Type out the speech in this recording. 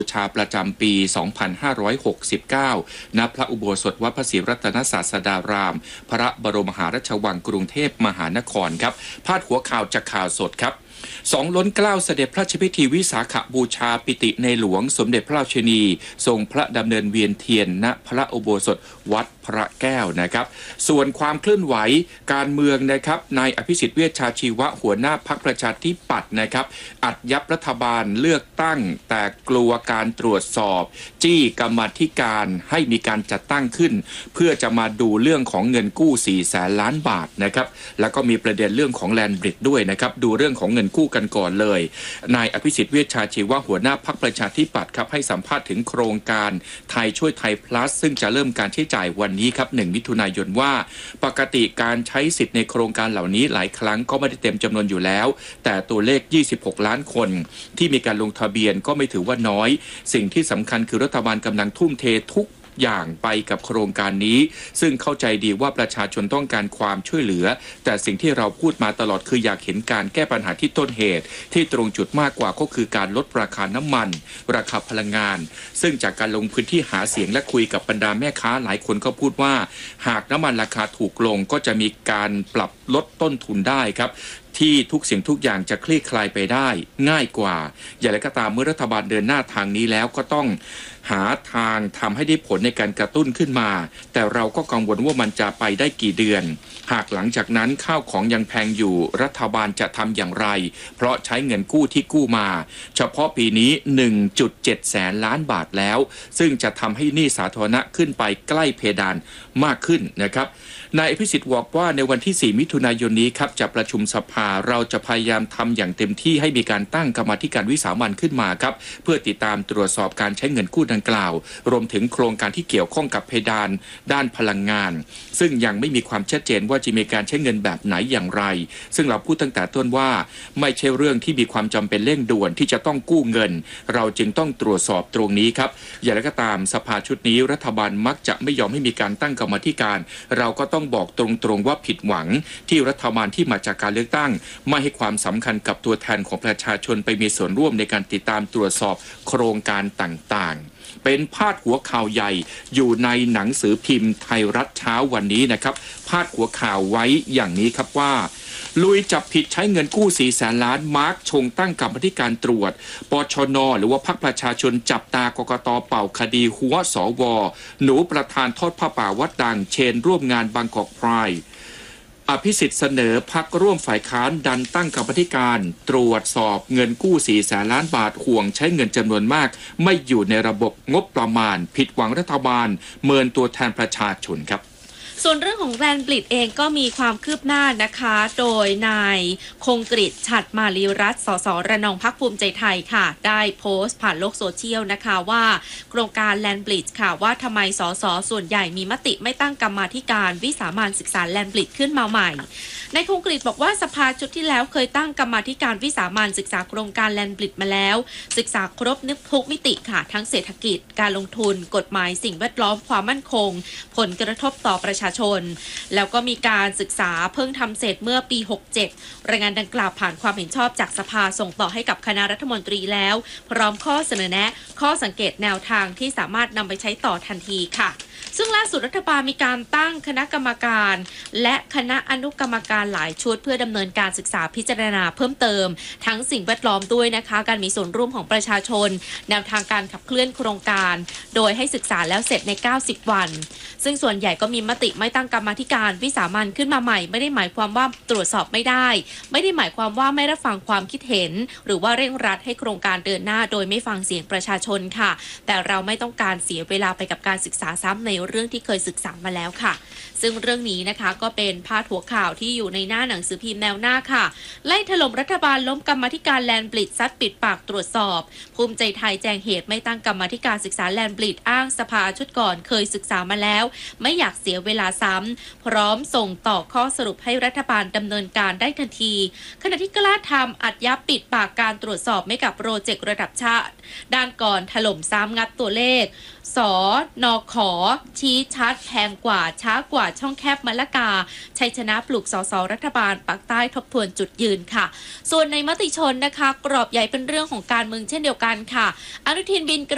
บูชาประจำปี 2569 ณ พระอุโบสถวัดพระศรีรัตนศาสดาราม พระบรมมหาราชวังกรุงเทพมหานครครับพาดหัวข่าวจากข่าวสดครับ2 ล้นเกล้าเสด็จพระราชพิธีวิสาขบูชาปิติในหลวงสมเด็จพระราชินีทรงพระดำเนินเวียนเทียนณพระอุโบสถวัดพระแก้วนะครับส่วนความเคลื่อนไหวการเมืองนะครับนายอภิสิทธิ์เวชชาชีวะหัวหน้าพรรคประชาธิปัตย์นะครับอัดยับรัฐบาลเลือกตั้งแต่กลัวการตรวจสอบจี้กรรมาธิการให้มีการจัดตั้งขึ้นเพื่อจะมาดูเรื่องของเงินกู้400,000 ล้านบาทนะครับแล้วก็มีประเด็นเรื่องของแลนด์บริดจ์ด้วยนะครับดูเรื่องของเงินกู้กันก่อนเลยนายอภิสิทธิ์เวชชาชีวะหัวหน้าพรรคประชาธิปัตย์ครับให้สัมภาษณ์ถึงโครงการไทยช่วยไทย plus ซึ่งจะเริ่มการใช้จ่ายวันนี้ครับ1 มิถุนายนว่าปกติการใช้สิทธิ์ในโครงการเหล่านี้หลายครั้งก็ไม่ได้เต็มจำนวนอยู่แล้วแต่ตัวเลข26 ล้านคนที่มีการลงทะเบียนก็ไม่ถือว่าน้อยสิ่งที่สำคัญคือรัฐบาลกำลังทุ่มเททุกอย่างไปกับโครงการนี้ซึ่งเข้าใจดีว่าประชาชนต้องการความช่วยเหลือแต่สิ่งที่เราพูดมาตลอดคืออยากเห็นการแก้ปัญหาที่ต้นเหตุที่ตรงจุดมากกว่าก็คือการลดราคาน้ำมันราคาพลังงานซึ่งจากการลงพื้นที่หาเสียงและคุยกับบรรดาแม่ค้าหลายคนก็พูดว่าหากน้ำมันราคาถูกลงก็จะมีการปรับลดต้นทุนได้ครับที่ทุกสิ่งทุกอย่างจะคลี่คลายไปได้ง่ายกว่าอย่างไรก็ตามเมื่อรัฐบาลเดินหน้าทางนี้แล้วก็ต้องหาทางทำให้ได้ผลในการกระตุ้นขึ้นมาแต่เราก็กังวลว่ามันจะไปได้กี่เดือนหากหลังจากนั้นข้าวของยังแพงอยู่รัฐบาลจะทำอย่างไรเพราะใช้เงินกู้ที่กู้มาเฉพาะปีนี้ 1.7 แสนล้านบาทแล้วซึ่งจะทำให้หนี้สาธารณะขึ้นไปใกล้เพดานมากขึ้นนะครับนายอภิสิทธิ์บอกว่าในวันที่ 4 มิถุนายนนี้ครับจะประชุมสภาเราจะพยายามทำอย่างเต็มที่ให้มีการตั้งกรรมาธิการวิสามัญขึ้นมาครับเพื่อติดตามตรวจสอบการใช้เงินกู้ดังกล่าวรวมถึงโครงการที่เกี่ยวข้องกับเพดานด้านพลังงานซึ่งยังไม่มีความชัดเจนว่าจะมีการใช้เงินแบบไหนอย่างไรซึ่งเราพูดตั้งแต่ต้นว่าไม่ใช่เรื่องที่มีความจำเป็นเร่งด่วนที่จะต้องกู้เงินเราจึงต้องตรวจสอบตรงนี้ครับอย่างไรก็ตามสภาชุดนี้รัฐบาลมักจะไม่ยอมให้มีการตั้งกรรมาธิการเราก็ต้องบอกตรงๆว่าผิดหวังที่รัฐบาลที่มาจากการเลือกตั้งไม่ให้ความสำคัญกับตัวแทนของประชาชนไปมีส่วนร่วมในการติดตามตรวจสอบโครงการต่างๆเป็นพาดหัวข่าวใหญ่อยู่ในหนังสือพิมพ์ไทยรัฐเช้าวันนี้นะครับพาดหัวข่าวไว้อย่างนี้ครับว่าลุยจับผิดใช้เงินกู้400,000 ล้านมาร์คชงตั้งกรรมธิการตรวจปชนหรือว่าพรรคประชาชนจับตากกต.เป่าคดีหัวสวหนูประธานทอดผ้าป่าวัดดังเชนร่วมงานบางกอกไพร์อภิสิทธิ์เสนอพรรคร่วมฝ่ายค้านดันตั้งกรรมธิการตรวจสอบเงินกู้400,000 ล้านบาทห่วงใช้เงินจำนวนมากไม่อยู่ในระบบงบประมาณผิดหวังรัฐบาลเมินตัวแทนประชาชนครับส่วนเรื่องของแลนด์บริดจ์เองก็มีความคืบหน้านะคะโดยนายคงกฤษ ฉัตรมาลีรัตน์ สส ระนองพรรคภูมิใจไทยค่ะได้โพสต์ผ่านโลกโซเชียลนะคะว่าโครงการแลนด์บริดจ์ค่ะว่าทำไมสสส่วนใหญ่มีมติไม่ตั้งกรรมาธิการวิสามัญศึกษาแลนด์บริดจ์ขึ้นมาใหม่นายคงกฤษบอกว่าสภาชุดที่แล้วเคยตั้งกรรมาธิการวิสามัญศึกษาโครงการแลนด์บริดจ์มาแล้วศึกษาครบทุกมิติค่ะทั้งเศรษฐกิจการลงทุนกฎหมายสิ่งแวดล้อมความมั่นคงผลกระทบต่อประชาชนแล้วก็มีการศึกษาเพิ่งทำเสร็จเมื่อปี 67 รายงานดังกล่าวผ่านความเห็นชอบจากสภาส่งต่อให้กับคณะรัฐมนตรีแล้วพร้อมข้อเสนอแนะข้อสังเกตแนวทางที่สามารถนำไปใช้ต่อทันทีค่ะซึ่งล่าสุดรัฐบาลมีการตั้งคณะกรรมการและคณะอนุกรรมการหลายชุดเพื่อดำเนินการศึกษาพิจารณาเพิ่มเติมทั้งสิ่งแวดล้อมด้วยนะคะการมีส่วนร่วมของประชาชนแนวทางการขับเคลื่อนโครงการโดยให้ศึกษาแล้วเสร็จใน90 วันซึ่งส่วนใหญ่ก็มีมติไม่ตั้งกรรมาธิการวิสามัญขึ้นมาใหม่ไม่ได้หมายความว่าตรวจสอบไม่ได้ไม่ได้หมายความว่าไม่รับฟังความคิดเห็นหรือว่าเร่งรัดให้โครงการเดินหน้าโดยไม่ฟังเสียงประชาชนค่ะแต่เราไม่ต้องการเสียเวลาไปกับการศึกษาซ้ำในเรื่องที่เคยศึกษามาแล้วค่ะซึ่งเรื่องนี้นะคะก็เป็นพาดหัวข่าวที่อยู่ในหน้าหนังสือพิมพ์แนวหน้าค่ะไล่ถล่มรัฐบาลล้มกรรมาธิการแลนด์บริดจ์ซัดปิดปากตรวจสอบภูมิใจไทยแจงเหตุไม่ตั้งกรรมาธิการศึกษาแลนด์บริดจ์อ้างสภาชุดก่อนเคยศึกษามาแล้วไม่อยากเสียเวลาซ้ำพร้อมส่งต่อข้อสรุปให้รัฐบาลดำเนินการได้ทันทีขณะที่กล้าทำอัดยับปิดปากการตรวจสอบไม่กับโปรเจกต์ระดับชาติด้านก่อนถล่มซ้ำงัดตัวเลขสนขชี้ชัดแพงกว่าช้ากว่าช่องแคบมะละกาชัยชนะปลุกสสรัฐบาลปากใต้ทบทวนจุดยืนค่ะส่วนในมติชนนะคะกรอบใหญ่เป็นเรื่องของการเมืองเช่นเดียวกันค่ะอนุทินบิน